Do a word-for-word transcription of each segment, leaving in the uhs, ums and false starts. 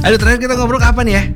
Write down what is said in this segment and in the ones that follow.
Aduh, terakhir kita ngobrol kapan ya?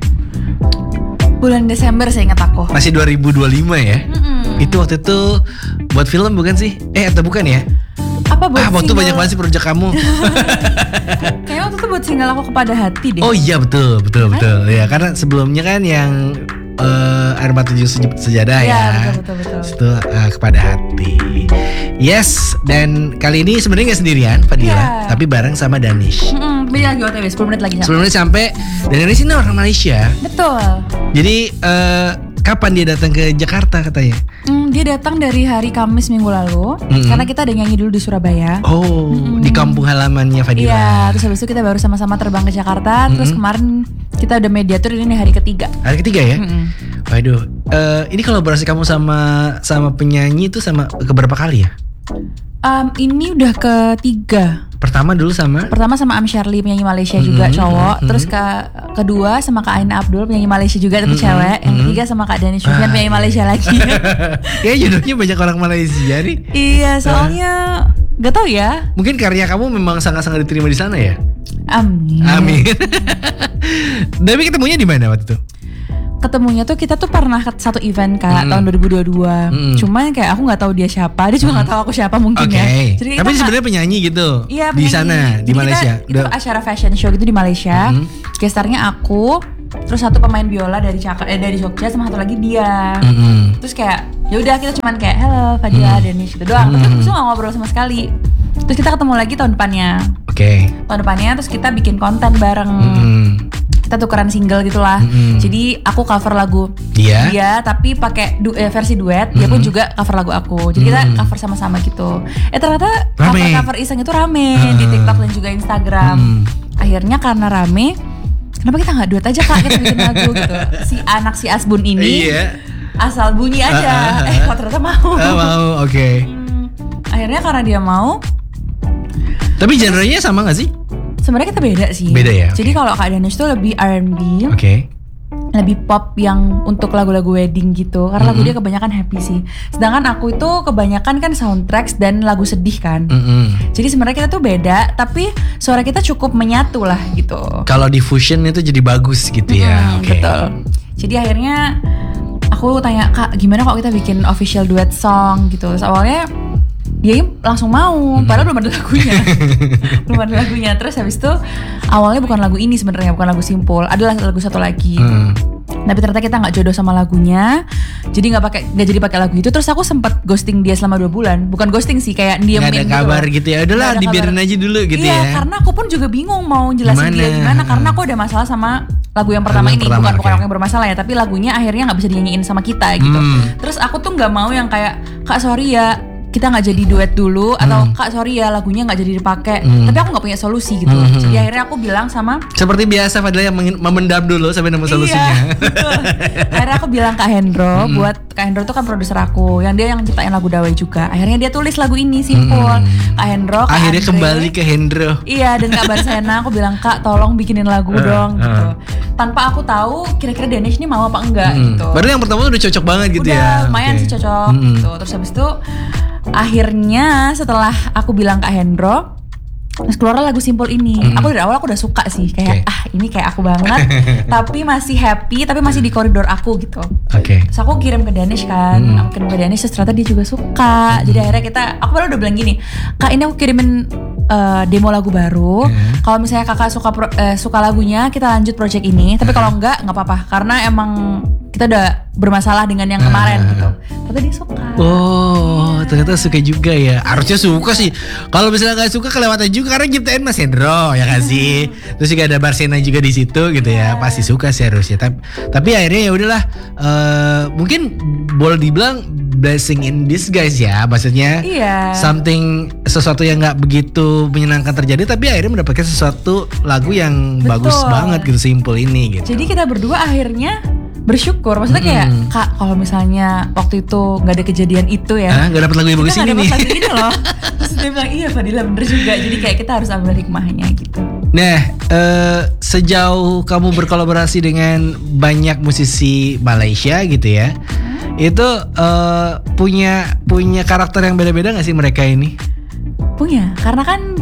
Bulan Desember saya ingat aku. Masih dua ribu dua puluh lima ya? Mm-mm. Itu waktu itu buat film bukan sih? Eh atau bukan ya? Apa buat Ah, waktu single? banyak banget sih proyek kamu. Kayaknya waktu itu buat single aku Kepada Hati deh. Oh iya betul, betul, betul. Ya karena sebelumnya kan yang uh, Air Mata Tujuh Sejadah Iya, ya. betul, betul, betul. Itu uh, Kepada Hati. Yes, dan kali ini sebenarnya nggak sendirian Fadila, Iya. tapi bareng sama Danish. Mm-mm, Beli lagi O T W sepuluh menit lagi. Sebelumnya sampai, dan Danish ini orang Malaysia. Betul. Jadi uh, kapan dia datang ke Jakarta katanya? Hmm, dia datang dari hari Kamis minggu lalu. Mm-mm. Karena kita ada nyanyi dulu di Surabaya. Oh, Mm-mm. di kampung halamannya Fadila. Iya, terus habis itu kita baru sama-sama terbang ke Jakarta. Terus Mm-mm. kemarin kita udah mediatur, ini hari ketiga. Hari ketiga ya? Mm-mm. Waduh, uh, ini kolaborasi kamu sama sama penyanyi itu sama keberapa kali ya? Um, ini udah ketiga. Pertama dulu sama Pertama sama Am Shirley penyanyi Malaysia juga Mm-hmm, cowok. mm-hmm. Terus ke kedua sama Kak Aina Abdul penyanyi Malaysia juga tapi Mm-hmm, cewek. Yang mm-hmm. ketiga sama Kak Danish Sufyan Ah, penyanyi iya. Malaysia lagi. ya judulnya banyak orang Malaysia nih. Iya, soalnya gak tau ya. Mungkin karya kamu memang sangat-sangat diterima di sana ya? Amin. Amin. Tapi ketemunya di mana waktu itu? Ketemunya tuh kita tuh pernah ke satu event Kak Mm. tahun dua ribu dua puluh dua. Mm. Cuman kayak aku nggak tahu dia siapa, dia juga nggak tahu aku siapa mungkin Oke. ya. Jadi kita Tapi nggak- sebenarnya penyanyi gitu. Iya, di penyanyi. sana di Jadi Malaysia. Kita, itu acara fashion show gitu di Malaysia. Mhm. Gestarnya aku, terus satu pemain biola dari Jakarta, eh, dari Jogja sama satu lagi dia. Mm-mm. Terus kayak ya udah kita cuman kayak hello Fadila, Mhm. Danish gitu doang. Terus Mhm. habis itu nggak ngobrol sama sekali. Terus kita ketemu lagi tahun depannya. Oke. Tahun depannya terus kita bikin konten bareng. Mm-mm. Kita tukeran single gitulah. Mhm. Jadi aku cover lagu Dia? dia tapi pakai du- eh, versi duet. Dia pun Mhm. juga cover lagu aku. Jadi kita Mhm. cover sama-sama gitu. Eh ternyata Rame. cover-cover iseng itu rame di Uh-uh. TikTok dan juga Instagram. Mhm. Akhirnya karena rame, kenapa kita nggak duet aja Kak, kita bikin lagu gitu. Si anak si Asbun ini Iya. asal bunyi aja. Uh-uh. Eh kok ternyata mau. Ah, mau, oke. Hmm, Akhirnya karena dia mau, Tapi genrenya sama gak sih? sebenarnya kita beda sih. Beda ya, Jadi oke. kalau Kak Danish tuh lebih R and B, Oke. lebih pop yang untuk lagu-lagu wedding gitu. Karena lagu Mhm. dia kebanyakan happy sih. Sedangkan aku itu kebanyakan kan soundtracks dan lagu sedih kan. Mm-mm. Jadi sebenarnya kita tuh beda, tapi suara kita cukup menyatu lah gitu. Kalau di fusion itu jadi bagus gitu ya. Hmm, Oke. Betul. Jadi akhirnya aku tanya Kak, gimana kok kita bikin official duet song gitu. Terus awalnya dia langsung mau, Mhm. padahal belum ada lagunya. belum ada lagunya. Terus habis itu awalnya bukan lagu ini sebenarnya, bukan lagu Simpul. Adalah lagu satu lagi. Mm. Tapi ternyata kita nggak jodoh sama lagunya, jadi nggak pakai nggak jadi pakai lagu itu. Terus aku sempat ghosting dia selama dua bulan. Bukan ghosting sih, kayak Nggak diemin ada gitu kabar loh. gitu ya. Udahlah Nggak ada dibiarin kabar. aja dulu gitu Iya, ya. karena aku pun juga bingung mau jelasin Gimana? dia gimana. Karena aku ada masalah sama lagu yang pertama Lagu yang ini. pertama, bukan bukan oke. aku yang bermasalah ya, tapi lagunya akhirnya nggak bisa dinyanyiin sama kita gitu. Hmm. Terus aku tuh nggak mau yang kayak Kak sorry ya, kita nggak jadi duet dulu, atau Hmm. Kak sorry ya lagunya nggak jadi dipakai. Hmm. Tapi aku nggak punya solusi gitu. Hmm. Jadi akhirnya aku bilang sama Seperti biasa Fadila yang mengin- memendam dulu sampai nemu solusinya. Iya, betul. Akhirnya aku bilang Kak Hendro, Mm-mm. buat Kak Hendro tuh kan produser aku, yang dia yang ciptain lagu Dawai juga. Akhirnya dia tulis lagu ini Simpul. Mm-mm. Kak Hendro, Kak Akhirnya Andre, kembali ke Hendro. Iya, dan Kak Barsena aku bilang Kak tolong bikinin lagu Uh, dong uh. gitu. Tanpa aku tahu kira-kira Danish ini mau apa enggak Mm. gitu. Baru yang pertama tuh udah cocok banget gitu Udah ya. lumayan Oke. sih cocok Mm-mm. gitu. Terus habis itu akhirnya setelah aku bilang Kak Hendro, terus keluar lagu Simpul ini. Mm. Aku dari awal aku udah suka sih, kayak Oke. ah ini kayak aku banget. Tapi masih happy, tapi masih di koridor aku gitu. Oke. Terus aku kirim ke Danish kan, Mm. aku kirim ke Danish terus ternyata dia juga suka. Jadi akhirnya kita, aku baru udah bilang gini, Kak ini aku kirimin uh, demo lagu baru. Mm. Kalau misalnya kakak suka pro- eh, suka lagunya, kita lanjut project ini. Tapi kalau enggak, nggak apa-apa. Karena emang kita udah bermasalah dengan yang kemarin Ah. gitu. Ternyata dia suka. Oh, ternyata suka juga ya. Harusnya suka sih. Kalau misalnya nggak suka kelewatan juga karena ciptain Mas Hendro ya kan sih. Terus juga ada Barsena juga di situ gitu ya. Pasti suka sih harusnya. Tapi, tapi akhirnya ya udahlah. eh, mungkin boleh dibilang blessing in disguise ya. Maksudnya Iya. something sesuatu yang nggak begitu menyenangkan terjadi, tapi akhirnya mendapatkan sesuatu lagu yang Betul. bagus banget gitu, Simpul ini gitu. Jadi kita berdua akhirnya bersyukur. Maksudnya kayak Mm. Kak, kalau misalnya waktu itu nggak ada kejadian itu ya. Ah, nggak dapat lagu yang Kita bagus nggak ini dapat nih. lagu ini loh. Terus dia bilang iya Fadila bener juga. Jadi kayak kita harus ambil hikmahnya gitu. Nah, eh, sejauh kamu berkolaborasi dengan banyak musisi Malaysia gitu ya, itu eh, punya punya karakter yang beda-beda nggak sih mereka ini? Punya, karena kan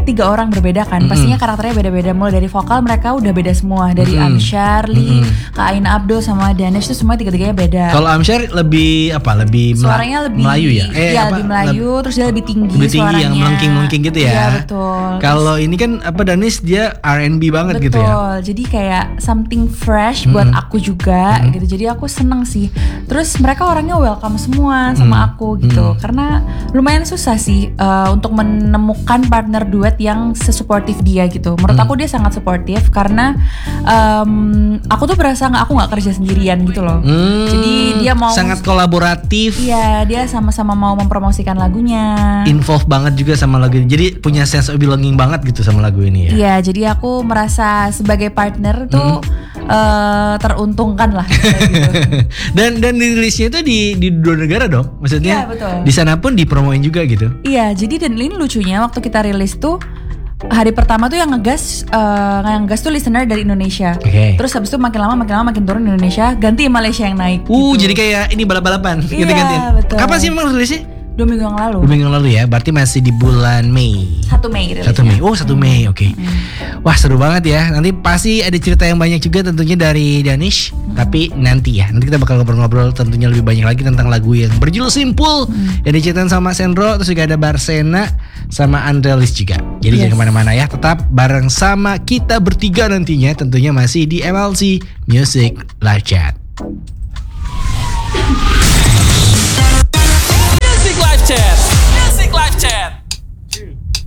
tiga orang berbeda kan, Mm-mm. pastinya karakternya beda-beda. Mulai dari vokal mereka udah beda semua, dari Mm-mm. Amsyar, Lee, Mm-mm. Kak Aina Abdo sama Danish tuh semua tiga-tiganya beda. Kalau Amsyar lebih apa? Lebih mela- Suaranya lebih Melayu ya? Iya, apa? lebih Melayu, terus dia lebih tinggi Lebih tinggi suaranya. yang melengking-melengking gitu ya. Iya betul. Kalau ini kan apa Danish dia R and B banget Betul, gitu ya. jadi kayak something fresh buat Mm-mm. aku juga Mm-mm. gitu. Jadi aku seneng sih. Terus mereka orangnya welcome semua sama Mm. aku gitu. Mm. Karena lumayan susah sih uh, untuk menemukan partner duet yang sesuportif dia gitu. Menurut Mm. aku dia sangat suportif karena um, aku tuh berasa nggak aku nggak kerja sendirian gitu loh. Hmm, Jadi dia mau sangat kolaboratif. Iya, dia sama-sama mau mempromosikan lagunya. Involve banget juga sama lagu ini. Jadi punya sense of belonging banget gitu sama lagu ini ya. Iya, jadi aku merasa sebagai partner tuh eh, teruntungkan lah kayak gitu. dan dan dirilisnya itu di di dua negara dong. Maksudnya Iya, betul. di sana pun dipromoin juga gitu. Iya, jadi dan ini lucunya waktu kita rilis tuh hari pertama tuh yang ngegas eh, yang ngegas tuh listener dari Indonesia. Oke. Terus habis itu makin lama makin lama makin turun Indonesia, ganti Malaysia yang naik. Uh, gitu. jadi kayak ini balap-balapan Iya, ganti-gantian. betul. Kapan sih emang rilisnya? Dua minggu yang lalu. Dua minggu yang lalu ya. Berarti masih di bulan Mei. Satu Mei rilisnya. Satu Mei. Oh, satu Mei. Oke. Wah, seru banget ya. Nanti pasti ada cerita yang banyak juga tentunya dari Danish. Tapi nanti ya. Nanti kita bakal ngobrol-ngobrol tentunya lebih banyak lagi tentang lagu yang berjudul Simple yang diciptakan sama Sendro, terus juga ada Barsena sama Andrelis juga. Jadi Yes. jangan kemana-mana ya. Tetap bareng sama kita bertiga nantinya. Tentunya masih di M L C Music Live Chat.